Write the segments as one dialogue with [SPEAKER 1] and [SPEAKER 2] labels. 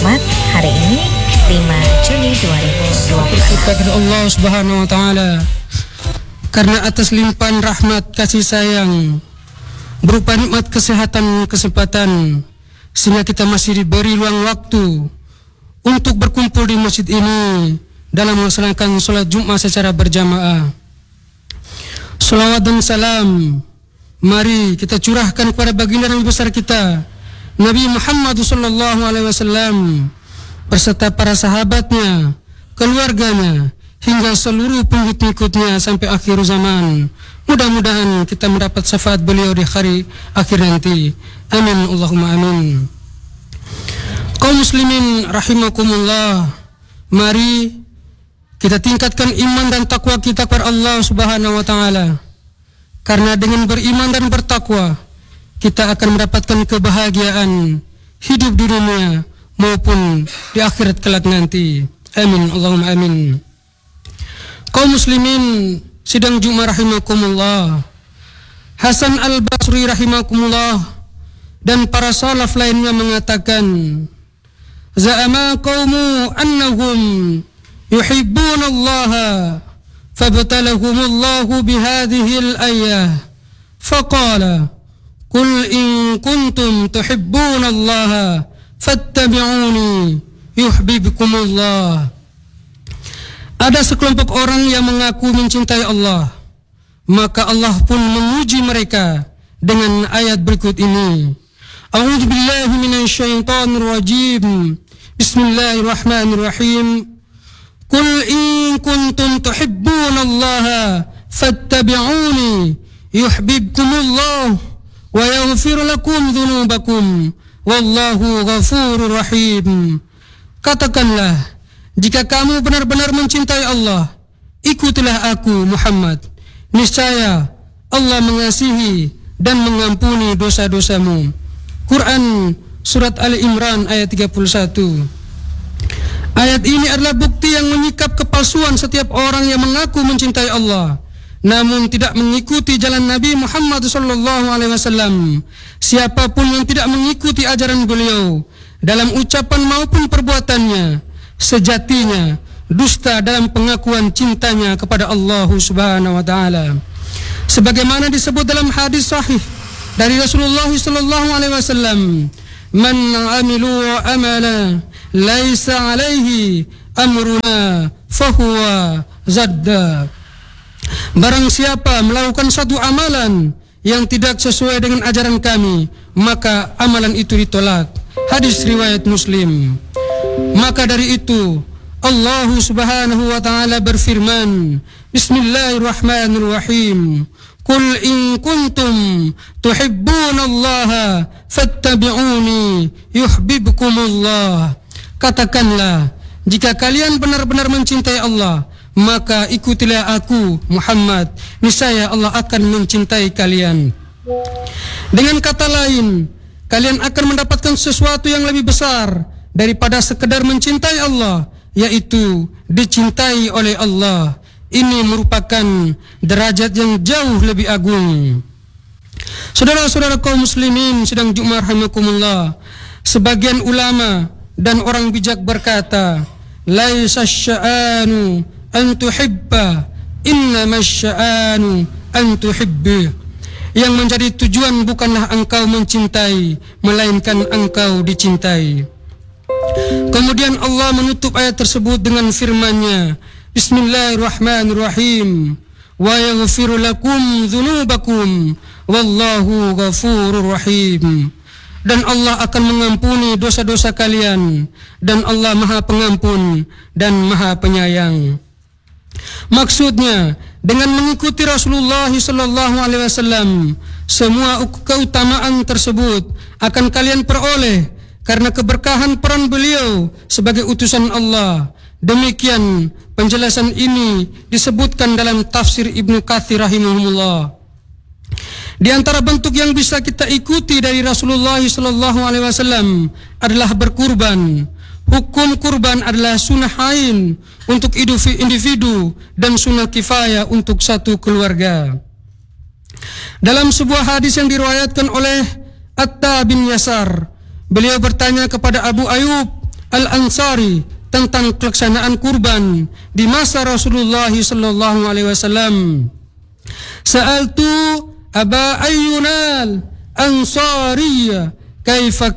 [SPEAKER 1] Ahmad hari ini 5 Juni 2020.
[SPEAKER 2] Bersyukur kepada Allah Subhanahu wa taala karena atas limpahan rahmat kasih sayang berupa nikmat kesehatan kesempatan sehingga kita masih diberi luang waktu untuk berkumpul di masjid ini dalam melaksanakan salat Jumat secara berjamaah. Salawat dan salam mari kita curahkan kepada baginda Nabi besar kita Nabi Muhammad sallallahu alaihi wasallam beserta para sahabatnya, keluarganya hingga seluruh pengikut-pengikutnya sampai akhir zaman. Mudah-mudahan kita mendapat syafaat beliau di hari akhir nanti. Amin Allahumma amin. Kaum muslimin rahimakumullah, mari kita tingkatkan iman dan takwa kita kepada Allah Subhanahu wa taala. Karena dengan beriman dan bertakwa kita akan mendapatkan kebahagiaan hidup di dunia maupun di akhirat kelak nanti. Amin Allahumma amin. Kaum muslimin sidang Jumat rahimakumullah, Hasan al-Basri rahimakumullah dan para salaf lainnya mengatakan, za'ama qaumu annahum yuhibbuna Allah fabtalahumullahu bihadhihi al-ayah faqala qul in kuntum tuhibbuna Allah fattabi'uni yuhibbukumullah. Ada sekelompok orang yang mengaku mencintai Allah, maka Allah pun menguji mereka dengan ayat berikut ini. A'udzu billahi minasyaitonir rajim. Bismillahirrahmanirrahim. Qul in kuntum tuhibbunallaha fattabi'uni yuhibbukumullah wa yaghfir lakum dzunubakum wallahu ghafurur rahim. Katakanlah, jika kamu benar-benar mencintai Allah, ikutilah aku Muhammad. Niscaya Allah mengasihi dan mengampuni dosa-dosamu. Quran Surat Ali Imran ayat 31. Ayat ini adalah bukti yang menyikap kepalsuan setiap orang yang mengaku mencintai Allah namun tidak mengikuti jalan Nabi Muhammad SAW. Siapapun yang tidak mengikuti ajaran beliau dalam ucapan maupun perbuatannya, sejatinya dusta dalam pengakuan cintanya kepada Allah Subhanahu wa taala. Sebagaimana disebut dalam hadis sahih dari Rasulullah SAW, man amilu amala laisa alaihi amruna fahuwa zadda. Barang siapa melakukan satu amalan yang tidak sesuai dengan ajaran kami, maka amalan itu ditolak. Hadis riwayat Muslim. Maka dari itu Allah Subhanahu wa taala berfirman, Bismillahirrahmanirrahim. Qul in kuntum tuhibbunallaha fattabi'uni yuhibbukumullah. Katakanlah, jika kalian benar-benar mencintai Allah, maka ikutilah aku Muhammad, niscaya Allah akan mencintai kalian. Dengan kata lain, kalian akan mendapatkan sesuatu yang lebih besar daripada sekedar mencintai Allah, yaitu dicintai oleh Allah. Ini merupakan derajat yang jauh lebih agung. Saudara-saudara kaum muslimin sidang Jumat rahimakumullah, sebagian ulama dan orang bijak berkata, laisa sya'anu an tuhibba, innama sya'anu an tuhibbi. Yang menjadi tujuan bukanlah engkau mencintai, melainkan engkau dicintai. Kemudian Allah menutup ayat tersebut dengan firman-Nya, Bismillahirrahmanirrahim. Wa yaghfiru lakum dzunubakum wallahu ghafurur rahim. Dan Allah akan mengampuni dosa-dosa kalian, dan Allah Maha Pengampun dan Maha Penyayang. Maksudnya, dengan mengikuti Rasulullah sallallahu alaihi wasallam, semua keutamaan tersebut akan kalian peroleh karena keberkahan peran beliau sebagai utusan Allah. Demikian penjelasan ini disebutkan dalam tafsir Ibnu Katsir rahimahullah. Di antara bentuk yang bisa kita ikuti dari Rasulullah sallallahu alaihi wasallam adalah berkurban. Hukum kurban adalah sunnah ain untuk individu dan sunnah kifayah untuk satu keluarga. Dalam sebuah hadis yang diriwayatkan oleh Atta bin Yasar, beliau bertanya kepada Abu Ayyub Al-Ansari tentang pelaksanaan kurban di masa Rasulullah sallallahu alaihi wasallam. Sa'altu Aba Ayyunal Ansariyya kaifa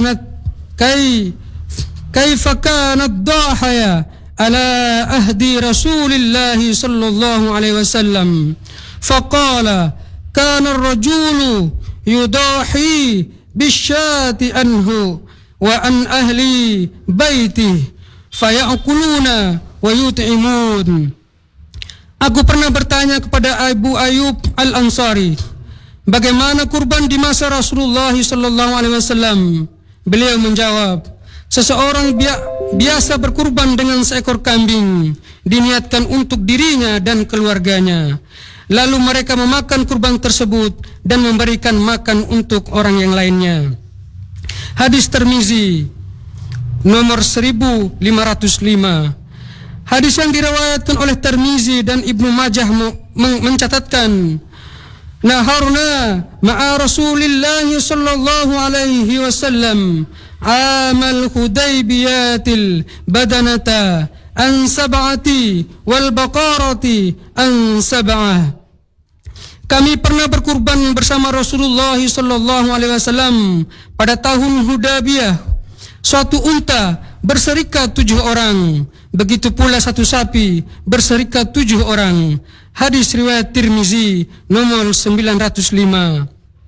[SPEAKER 2] kanat dahaya ala ahdi Rasulillah sallallahu alaihi wasallam. Faqala kana ar-rajulu yudahi bisyati anhu wa an ahli baiti fayakuluna wa yut'imun. Aku pernah bertanya kepada Abu Ayyub Al-Ansari, bagaimana kurban di masa Rasulullah sallallahu alaihi wasallam? Beliau menjawab, seseorang biasa berkurban dengan seekor kambing, diniatkan untuk dirinya dan keluarganya. Lalu mereka memakan kurban tersebut dan memberikan makan untuk orang yang lainnya. Hadis Tirmizi nomor 1505. Hadis yang diriwayatkan oleh Tirmizi dan Ibnu Majah mencatatkan, naharna ma'a Rasulillah sallallahu alaihi wasallam amal Hudaybiyatil badanata an sab'ati wal baqarati an sab'ah. Kami pernah berkurban bersama Rasulullah sallallahu alaihi wasallam pada tahun Hudaybiyah. Suatu unta berserikat 7 orang, begitu pula satu sapi berserikat 7 orang. Hadis riwayat Tirmizi nomor 905.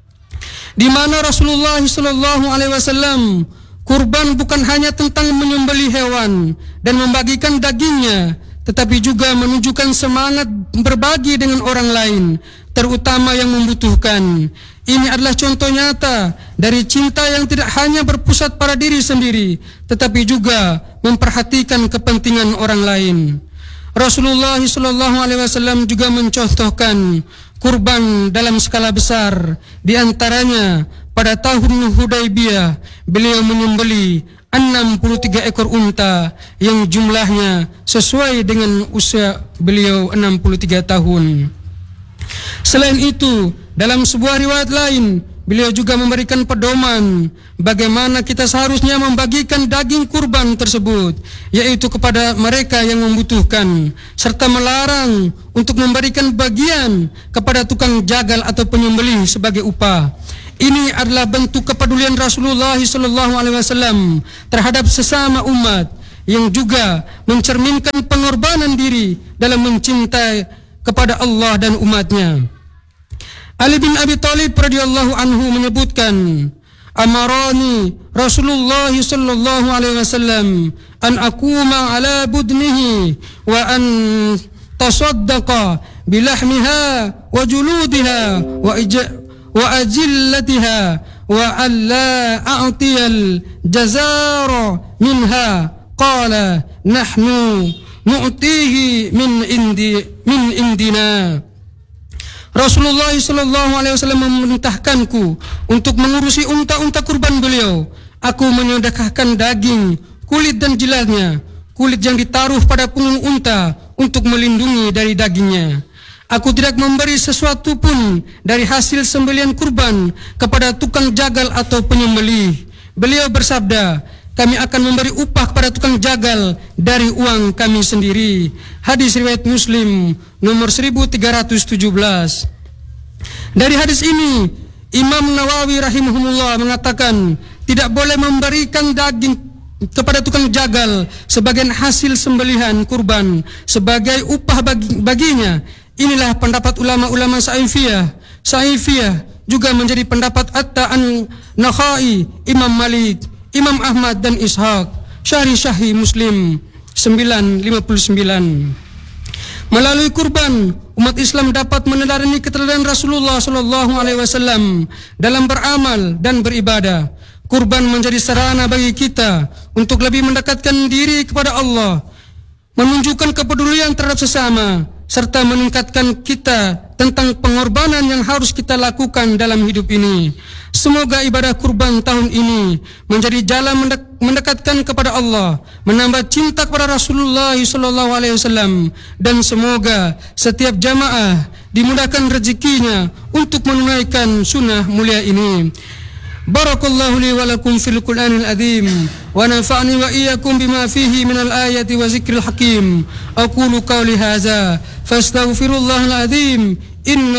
[SPEAKER 2] Di mana Rasulullah sallallahu alaihi wasallam kurban bukan hanya tentang menyembelih hewan dan membagikan dagingnya, tetapi juga menunjukkan semangat berbagi dengan orang lain, terutama yang membutuhkan. Ini adalah contoh nyata dari cinta yang tidak hanya berpusat pada diri sendiri, tetapi juga memperhatikan kepentingan orang lain. Rasulullah sallallahu alaihi wasallam juga mencontohkan kurban dalam skala besar. Di antaranya pada tahun Hudaybiyah beliau menyembelih 63 ekor unta yang jumlahnya sesuai dengan usia beliau 63 tahun. Selain itu, dalam sebuah riwayat lain, beliau juga memberikan pedoman bagaimana kita seharusnya membagikan daging kurban tersebut, yaitu kepada mereka yang membutuhkan, serta melarang untuk memberikan bagian kepada tukang jagal atau penyembelih sebagai upah. Ini adalah bentuk kepedulian Rasulullah SAW terhadap sesama umat, yang juga mencerminkan pengorbanan diri dalam mencintai kepada Allah dan umatnya. Ali bin Abi Thalib radhiyallahu anhu menyebutkan, amarani Rasulullah sallallahu alaihi wasallam an aquma ala budnihi wa an tasaddaqa bilahmiha wa juludiha wa ajillatiha wa alla a'tiyal jazara minha. Qala nahnu nu'tihi min indina. Rasulullah sallallahu alaihi wasallam memerintahkanku untuk mengurusi unta-unta kurban beliau. Aku menyedekahkan daging, kulit dan jilatnya, kulit yang ditaruh pada punggung unta untuk melindungi dari dagingnya. Aku tidak memberi sesuatu pun dari hasil sembelihan kurban kepada tukang jagal atau penyembelih. Beliau bersabda, kami akan memberi upah kepada tukang jagal dari uang kami sendiri. Hadis riwayat Muslim nomor 1317. Dari hadis ini, Imam Nawawi rahimahumullah mengatakan tidak boleh memberikan daging kepada tukang jagal sebagian hasil sembelihan kurban sebagai upah baginya. Inilah pendapat ulama-ulama Sa'ifiyah juga menjadi pendapat At-Nakhai, Imam Malik, Imam Ahmad dan Ishaq. Syarih Sahih Muslim 959. Melalui kurban, umat Islam dapat meneladani keteladanan Rasulullah sallallahu alaihi wasallam dalam beramal dan beribadah. Kurban menjadi sarana bagi kita untuk lebih mendekatkan diri kepada Allah, menunjukkan kepedulian terhadap sesama, serta meningkatkan kita tentang pengorbanan yang harus kita lakukan dalam hidup ini. Semoga ibadah kurban tahun ini menjadi jalan mendekatkan kepada Allah, menambah cinta kepada Rasulullah SAW, dan semoga setiap jamaah dimudahkan rezekinya untuk menunaikan sunnah mulia ini. Barakallahu li wa lakum fil Qur'anil azim wa nafa'ni wa iyyakum bima fihi minal ayati wa zikril hakim. Aqulu qawli hadza fastaghfirullahal azim. Inna